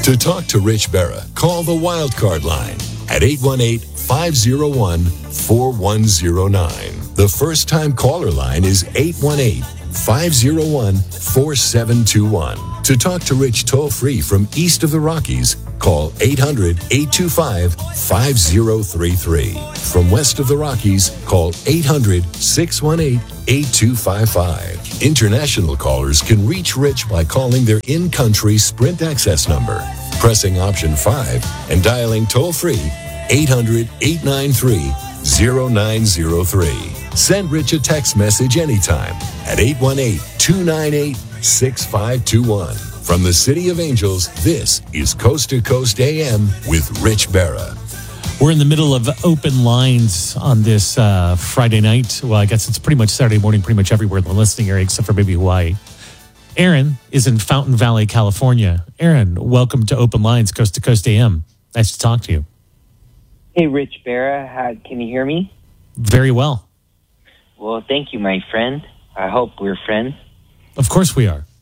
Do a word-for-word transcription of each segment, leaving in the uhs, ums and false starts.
To talk to Rich Berra, call the Wildcard line at eight one eight, five oh one, four one oh nine. The first-time caller line is eight one eight, five oh one, four seven two one. To talk to Rich toll-free from east of the Rockies, call eight hundred, eight two five, five oh three three. From west of the Rockies, call eight hundred, six one eight, eight two five five. International callers can reach Rich by calling their in-country Sprint access number, pressing option five, and dialing toll-free eight hundred, eight nine three, oh nine oh three. Send Rich a text message anytime at eight one eight, two nine eight, six five two one. From the City of Angels, this is Coast to Coast A M with Rich Berra. We're in the middle of open lines on this uh, Friday night. Well, I guess it's pretty much Saturday morning, pretty much everywhere in the listening area, except for maybe Hawaii. Aaron is in Fountain Valley, California. Aaron, welcome to Open Lines, Coast to Coast A M. Nice to talk to you. Hey, Rich Berra. How, can you hear me? Very well. Well, thank you, my friend. I hope we're friends. Of course we are.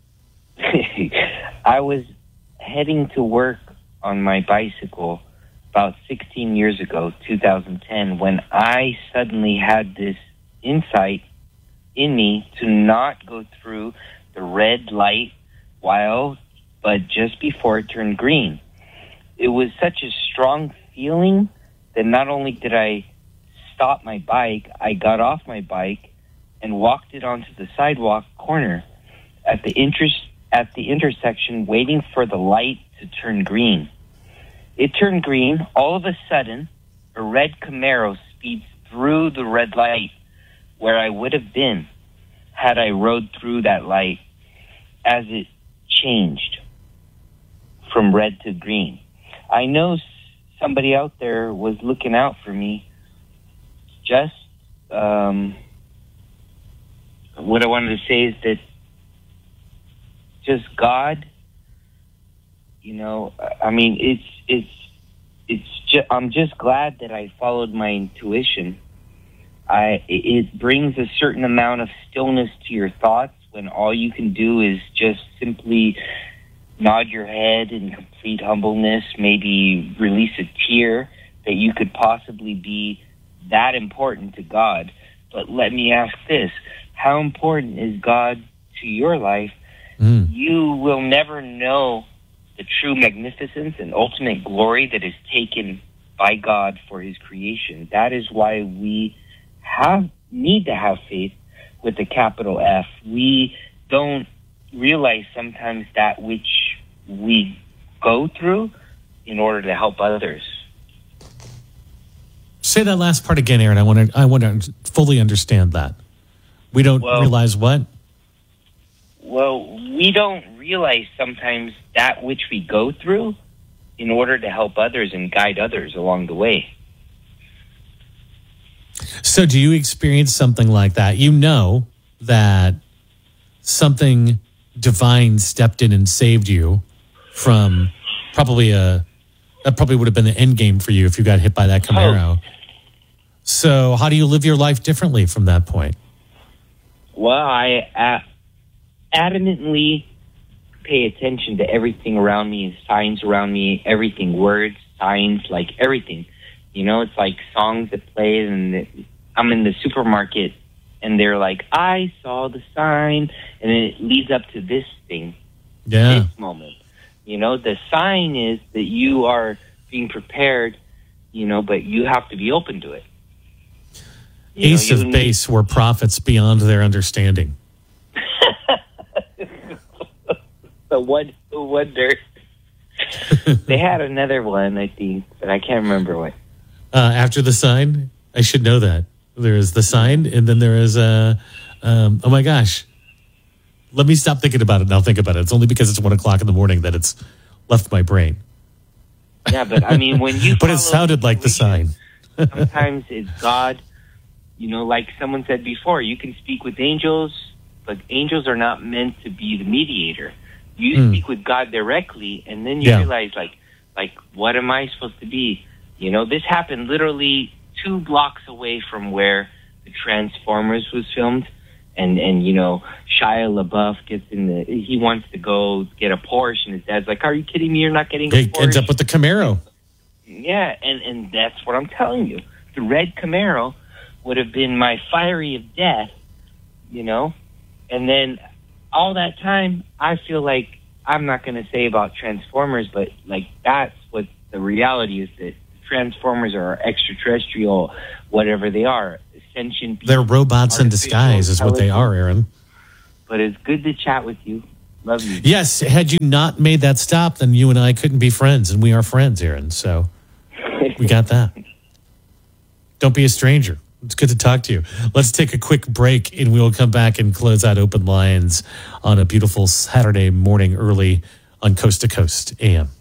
I was heading to work on my bicycle about sixteen years ago, two thousand ten, when I suddenly had this insight in me to not go through the red light while, but just before it turned green. It was such a strong feeling that not only did I stop my bike, I got off my bike and walked it onto the sidewalk corner at the interest at the intersection, waiting for the light to turn green. It turned green. All of a sudden, a red Camaro speeds through the red light where I would have been had I rode through that light as it changed from red to green. I know somebody out there was looking out for me. Just um, what I wanted to say is that just God, you know, I mean, it's it's it's. Just, I'm just glad that I followed my intuition. I it brings a certain amount of stillness to your thoughts when all you can do is just simply nod your head in complete humbleness, maybe release a tear that you could possibly be that important to God. But let me ask this: how important is God to your life? Mm. You will never know the true magnificence and ultimate glory that is taken by God for his creation. That is why we have need to have faith with a capital F. We don't realize sometimes that which we go through in order to help others. Say that last part again, Aaron. I want to I want to fully understand that. We don't well, realize what? Well, we don't realize sometimes that which we go through in order to help others and guide others along the way. So do you experience something like that? You know that something divine stepped in and saved you from probably a, that probably would have been the end game for you if you got hit by that Camaro. Oh. So how do you live your life differently from that point? Well, I uh, adamantly pay attention to everything around me, signs around me, everything, words, signs, like everything. You know, it's like songs that play, and I'm in the supermarket, and they're like, I saw the sign, and then it leads up to this thing, yeah. this moment. You know, the sign is that you are being prepared, you know, but you have to be open to it. You Ace know, of base were prophets beyond their understanding. The one wonder. They had another one, I think, but I can't remember what. Uh, after the sign, I should know that. There is the sign, and then there is a. Um, oh my gosh! Let me stop thinking about it, and I'll think about it. It's only because it's one o'clock in the morning that it's left my brain. Yeah, but I mean, when you. But it sounded like the sign. Sometimes it's God. You know, like someone said before, you can speak with angels, but angels are not meant to be the mediator. You mm. speak with God directly, and then you yeah. realize, like, like, what am I supposed to be? You know, this happened literally two blocks away from where the Transformers was filmed. And, and you know, Shia LaBeouf gets in the, he wants to go get a Porsche, and his dad's like, are you kidding me? You're not getting a He Porsche. ends up with the Camaro. Yeah, and, and that's what I'm telling you. The red Camaro would have been my fiery of death, you know? And then all that time, I feel like, I'm not going to say about Transformers, but like that's what the reality is, that Transformers are extraterrestrial, whatever they are. Ascension. They're robots in disguise is what they are, Aaron. But it's good to chat with you. Love you. Yes, had you not made that stop, then you and I couldn't be friends, and we are friends, Aaron. So we got that. Don't be a stranger. It's good to talk to you. Let's take a quick break, and we'll come back and close out Open Lines on a beautiful Saturday morning early on Coast to Coast A M.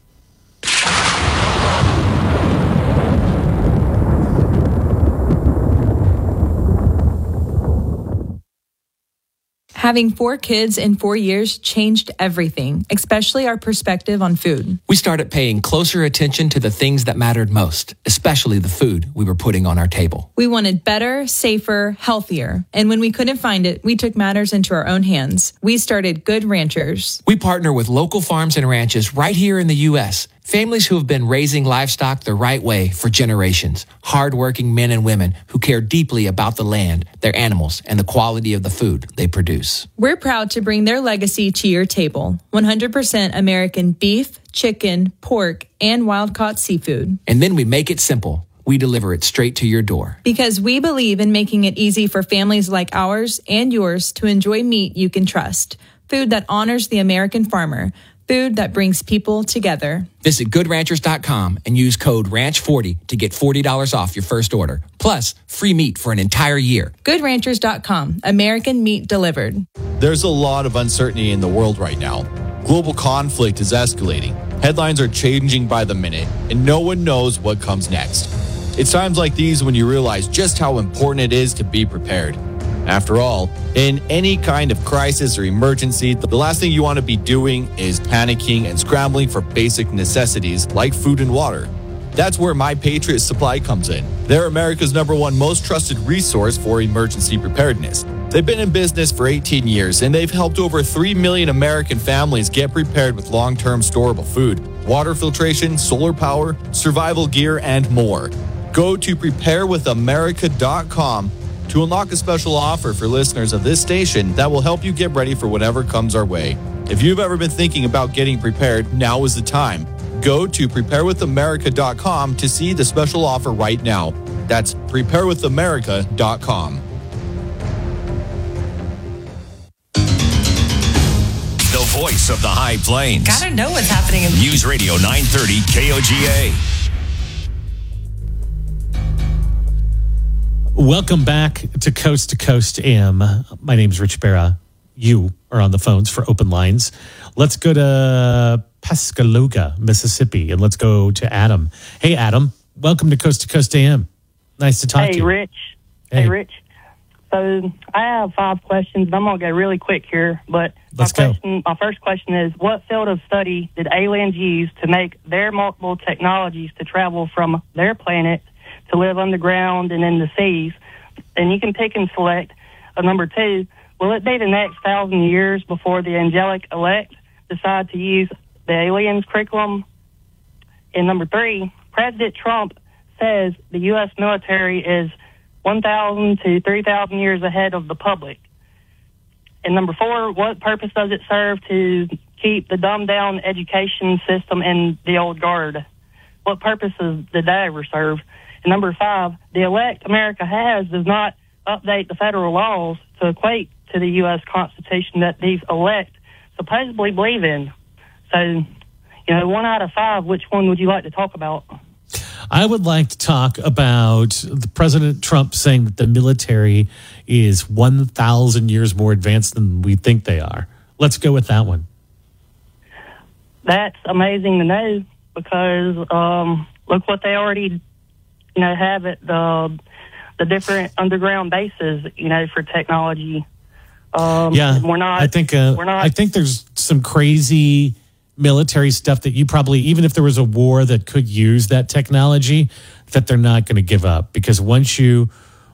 Having four kids in four years changed everything, especially our perspective on food. We started paying closer attention to the things that mattered most, especially the food we were putting on our table. We wanted better, safer, healthier. And when we couldn't find it, we took matters into our own hands. We started Good Ranchers. We partner with local farms and ranches right here in the U S, families who have been raising livestock the right way for generations. Hardworking men and women who care deeply about the land, their animals, and the quality of the food they produce. We're proud to bring their legacy to your table. one hundred percent American beef, chicken, pork, and wild-caught seafood. And then we make it simple. We deliver it straight to your door. Because we believe in making it easy for families like ours and yours to enjoy meat you can trust. Food that honors the American farmer. Food that brings people together. Visit good ranchers dot com and use code ranch forty to get forty dollars off your first order. Plus, free meat for an entire year. good ranchers dot com. American meat delivered. There's a lot of uncertainty in the world right now. Global conflict is escalating. Headlines are changing by the minute, and no one knows what comes next. It's times like these when you realize just how important it is to be prepared. After all, in any kind of crisis or emergency, the last thing you want to be doing is panicking and scrambling for basic necessities like food and water. That's where My Patriot Supply comes in. They're America's number one most trusted resource for emergency preparedness. They've been in business for eighteen years, and they've helped over three million American families get prepared with long-term storable food, water filtration, solar power, survival gear, and more. Go to prepare with america dot com to unlock a special offer for listeners of this station that will help you get ready for whatever comes our way. If you've ever been thinking about getting prepared, now is the time. Go to prepare with america dot com to see the special offer right now. That's prepare with america dot com. The voice of the High Plains. Gotta know what's happening in News Radio nine thirty K O G A. Welcome back to Coast to Coast A M. My name's Rich Barra. You are on the phones for Open Lines. Let's go to Pascagoula, Mississippi, and let's go to Adam. Hey, Adam. Welcome to Coast to Coast A M. Nice to talk hey, to you. Rich. Hey. Hey, Rich. So I have five questions, and I'm going to go really quick here. But Let's my, go. question, my first question is, what field of study did aliens use to make their multiple technologies to travel from their planet to live underground and in the seas? And you can pick and select. Uh, number two, will it be the next thousand years before the angelic elect decide to use the aliens curriculum? And number three, President Trump says the U S military is one thousand to three thousand years ahead of the public. And number four, what purpose does it serve to keep the dumbed-down education system in the old guard? What purposes did that ever serve? And number five, the elect America has does not update the federal laws to equate to the U S Constitution that these elect supposedly believe in. So, you know, one out of five, which one would you like to talk about? I would like to talk about the President Trump saying that the military is one thousand years more advanced than we think they are. Let's go with that one. That's amazing to know because um, look what they already, you know, have at the the different underground bases, you know, for technology. Um, yeah, we're not. I think. Uh, we're not. I think there's some crazy military stuff that you probably, even if there was a war that could use that technology, that they're not going to give up, because once you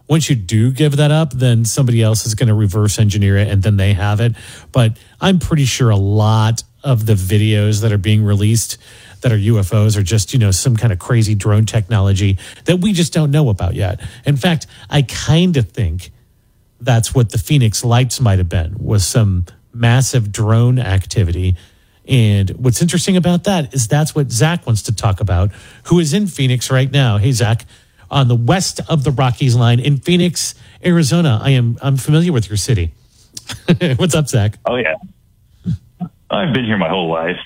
once you do give that up, then somebody else is going to reverse engineer it and then they have it. But I'm pretty sure a lot of the videos that are being released that are U F Os are just, you know, some kind of crazy drone technology that we just don't know about yet. In fact, I kind of think that's what the Phoenix Lights might have been, was some massive drone activity. And what's interesting about that is that's what Zach wants to talk about, who is in Phoenix right now. Hey, Zach, on the west of the Rockies line in Phoenix, Arizona. I am I'm familiar with your city. What's up, Zach? Oh, yeah. I've been here my whole life.